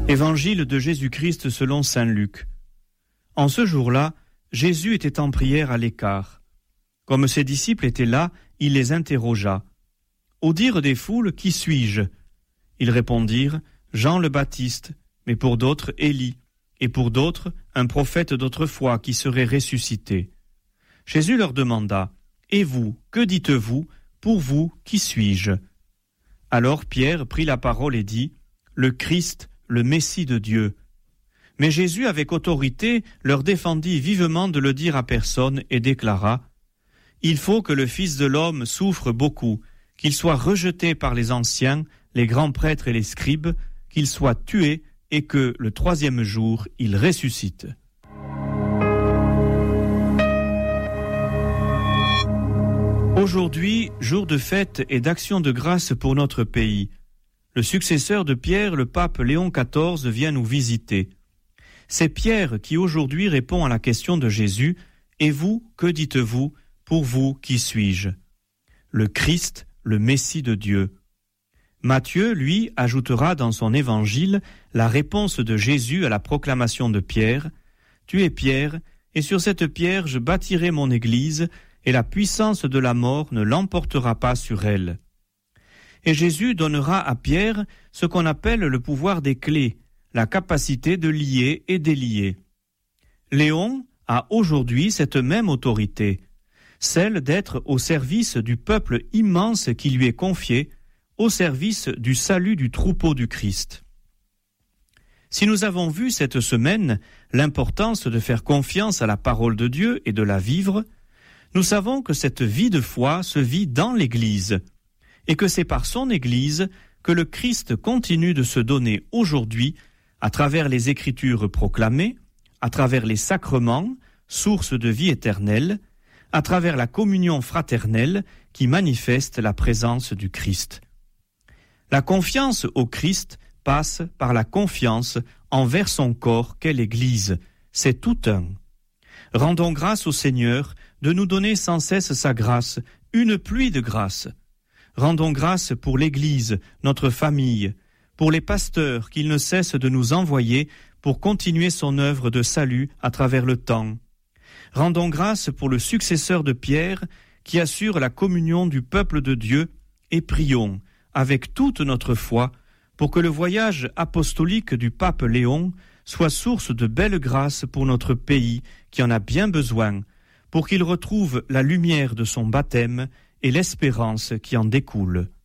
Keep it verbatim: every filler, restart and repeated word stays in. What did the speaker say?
Évangile de Jésus-Christ selon saint Luc. En ce jour-là, Jésus était en prière à l'écart. Comme ses disciples étaient là, il les interrogea. Au dire des foules, qui suis-je ? Ils répondirent, Jean le Baptiste, mais pour d'autres, Élie, et pour d'autres, un prophète d'autrefois qui serait ressuscité. Jésus leur demanda, Et vous, que dites-vous ? Pour vous, qui suis-je ? Alors Pierre prit la parole et dit, Le Christ, le Messie de Dieu. Mais Jésus, avec autorité, leur défendit vivement de le dire à personne et déclara, Il faut que le Fils de l'homme souffre beaucoup, qu'il soit rejeté par les anciens, les grands prêtres et les scribes, qu'il soit tué et que, le troisième jour, il ressuscite. Aujourd'hui, jour de fête et d'action de grâce pour notre pays. Le successeur de Pierre, le pape Léon quatorze, vient nous visiter. C'est Pierre qui aujourd'hui répond à la question de Jésus, « Et vous, que dites-vous ? Pour vous, qui suis-je » Le Christ, le Messie de Dieu. Matthieu, lui, ajoutera dans son évangile la réponse de Jésus à la proclamation de Pierre, « Tu es Pierre, et sur cette pierre je bâtirai mon église, et la puissance de la mort ne l'emportera pas sur elle. » Et Jésus donnera à Pierre ce qu'on appelle le pouvoir des clés, la capacité de lier et délier. Léon a aujourd'hui cette même autorité, celle d'être au service du peuple immense qui lui est confié, au service du salut du troupeau du Christ. Si nous avons vu cette semaine l'importance de faire confiance à la parole de Dieu et de la vivre, nous savons que cette vie de foi se vit dans l'Église, et que c'est par son Église que le Christ continue de se donner aujourd'hui à travers les Écritures proclamées, à travers les sacrements, source de vie éternelle, à travers la communion fraternelle qui manifeste la présence du Christ. La confiance au Christ passe par la confiance envers son corps qu'est l'Église. C'est tout un. Rendons grâce au Seigneur de nous donner sans cesse sa grâce, une pluie de grâce. Rendons grâce pour l'Église, notre famille, pour les pasteurs qu'il ne cesse de nous envoyer pour continuer son œuvre de salut à travers le temps. Rendons grâce pour le successeur de Pierre qui assure la communion du peuple de Dieu et prions avec toute notre foi pour que le voyage apostolique du pape Léon soit source de belles grâces pour notre pays qui en a bien besoin, pour qu'il retrouve la lumière de son baptême et l'espérance qui en découle.